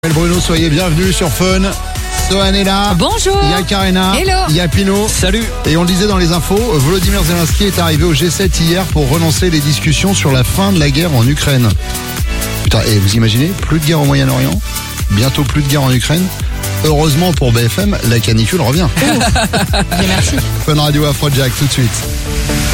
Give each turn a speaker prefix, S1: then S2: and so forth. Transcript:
S1: Bruno, soyez bienvenus sur Fun. Sohan est là.
S2: Bonjour.
S1: Il y a Karena.
S2: Hello.
S1: Il y a Pino.
S3: Salut.
S1: Et on le disait dans les infos, Volodymyr Zelensky est arrivé au G7 hier pour relancer les discussions sur la fin de la guerre en Ukraine. Putain, et vous imaginez, plus de guerre au Moyen-Orient, bientôt plus de guerre en Ukraine. Heureusement pour BFM, la canicule revient.
S2: Bien, merci.
S1: Fun Radio Afrojack tout de suite.